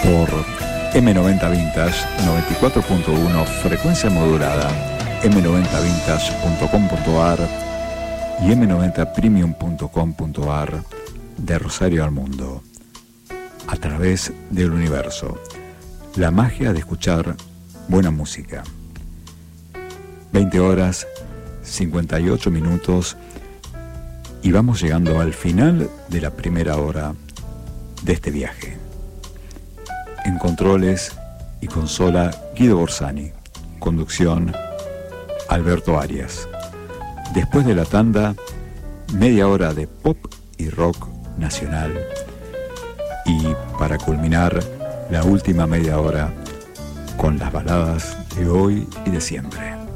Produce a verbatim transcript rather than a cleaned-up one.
por eme noventa Vintage noventa y cuatro punto uno, frecuencia modulada, eme noventa vintage punto com punto ar y eme noventa premium punto com punto ar, de Rosario al mundo, a través del universo. La magia de escuchar buena música. veinte horas, cincuenta y ocho minutos, y vamos llegando al final de la primera hora de este viaje. En controles y consola, Guido Borsani. Conducción, Alberto Arias. Después de la tanda, media hora de pop y rock nacional. Y para culminar, la última media hora con las baladas de hoy y de siempre.